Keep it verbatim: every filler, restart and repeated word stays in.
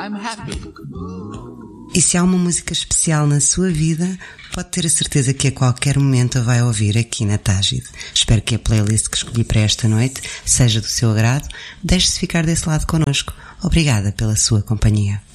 I'm happy. E se há uma música especial na sua vida, pode ter a certeza que a qualquer momento a vai ouvir aqui na Tágide. Espero que a playlist que escolhi para esta noite seja do seu agrado. Deixe-se ficar desse lado connosco. Obrigada pela sua companhia.